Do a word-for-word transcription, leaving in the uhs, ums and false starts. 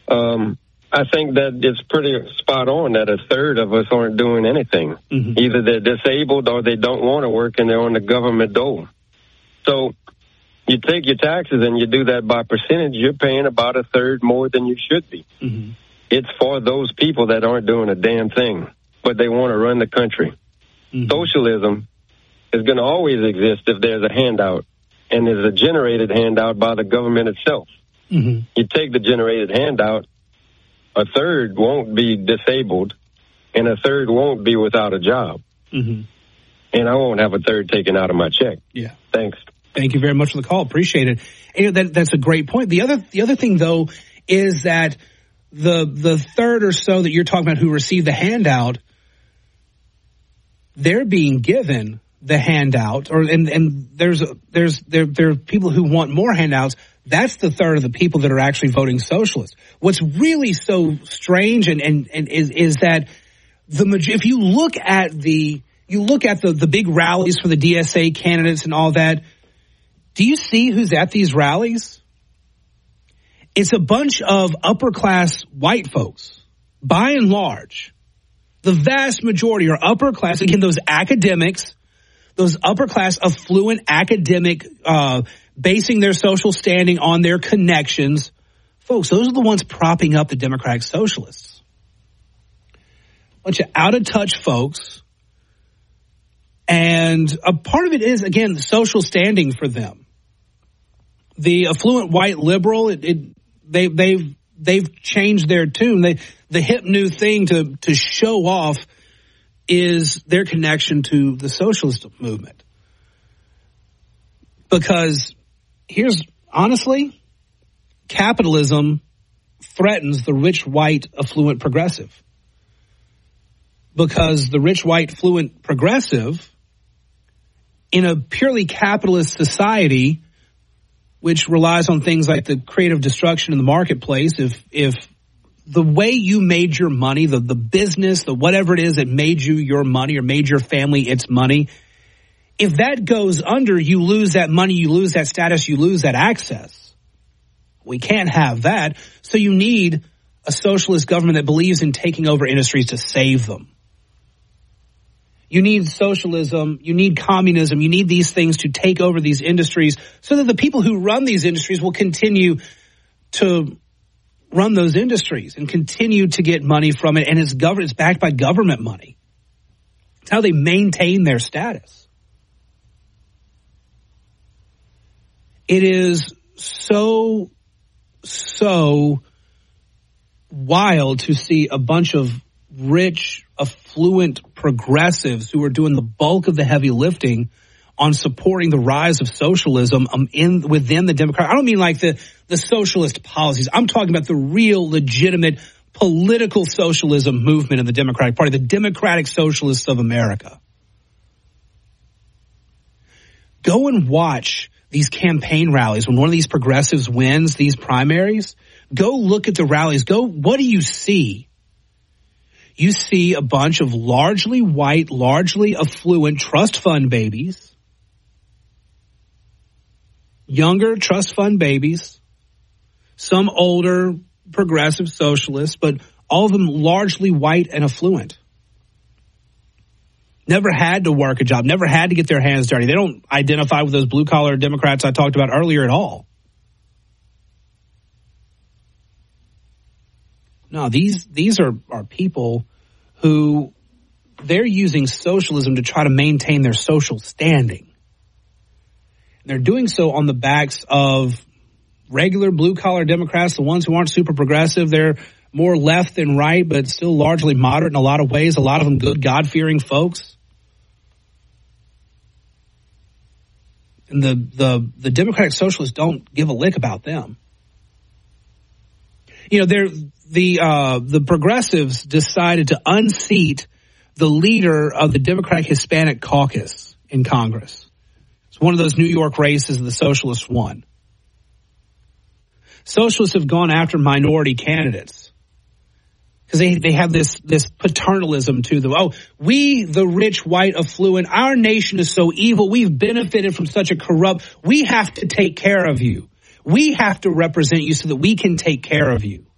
Um, I think that it's pretty spot on that a third of us aren't doing anything. Mm-hmm. Either they're disabled or they don't want to work and they're on the government dole. So you take your taxes and you do that by percentage, you're paying about a third more than you should be. Mm-hmm. It's for those people that aren't doing a damn thing, but they want to run the country. Mm-hmm. Socialism is going to always exist if there's a handout, and there's a generated handout by the government itself. Mm-hmm. You take the generated handout, a third won't be disabled, and a third won't be without a job. Mm-hmm. And I won't have a third taken out of my check. Yeah. Thanks. Thank you very much for the call. Appreciate it. And that, that's a great point. The other the other thing, though, is that the the third or so that you're talking about who received the handout, they're being given the handout, or and, and there's a, there's there there are people who want more handouts. That's the third of the people that are actually voting socialist. What's really so strange and, and, and is is that the if you look at the you look at the, the big rallies for the D S A candidates and all that, do you see who's at these rallies? It's a bunch of upper class white folks, by and large. The vast majority are upper class. Again, those academics, those upper class, affluent academic, uh, basing their social standing on their connections. Folks, those are the ones propping up the Democratic Socialists. Bunch of out-of-touch folks. And a part of it is, again, the social standing for them. The affluent white liberal, it, it, they, they've they've changed their tune. They, the hip new thing to, to show off is their connection to the socialist movement. Because here's, honestly, capitalism threatens the rich, white, affluent progressive. Because the rich, white, affluent progressive, in a purely capitalist society, which relies on things like the creative destruction in the marketplace, if if the way you made your money, the, the business, the whatever it is that made you your money or made your family its money, if that goes under, you lose that money, you lose that status, you lose that access. We can't have that. So you need a socialist government that believes in taking over industries to save them. You need socialism, you need communism, you need these things to take over these industries so that the people who run these industries will continue to run those industries and continue to get money from it, and it's, gov- it's backed by government money. It's how they maintain their status. It is so, so wild to see a bunch of rich, affluent progressives who are doing the bulk of the heavy lifting on supporting the rise of socialism um, in within the Democrat. I don't mean like the, the socialist policies. I'm talking about the real, legitimate political socialism movement in the Democratic Party, the Democratic Socialists of America. Go and watch these campaign rallies when one of these progressives wins these primaries. Go look at the rallies. Go, what do you see? You see a bunch of largely white, largely affluent trust fund babies, younger trust fund babies, some older progressive socialists, but all of them largely white and affluent. Never had to work a job, never had to get their hands dirty. They don't identify with those blue-collar Democrats I talked about earlier at all. No, these these are, are people who they're using socialism to try to maintain their social standing. And they're doing so on the backs of regular blue-collar Democrats, the ones who aren't super progressive. They're more left than right, but still largely moderate in a lot of ways. A lot of them good, God-fearing folks. And the, the, the Democratic Socialists don't give a lick about them. You know, they're... The uh, the progressives decided to unseat the leader of the Democratic Hispanic Caucus in Congress. It's one of those New York races the socialists won. Socialists have gone after minority candidates because they, they have this, this paternalism to them. Oh, we, the rich, white, affluent, our nation is so evil. We've benefited from such a corrupt. We have to take care of you. We have to represent you so that we can take care of you.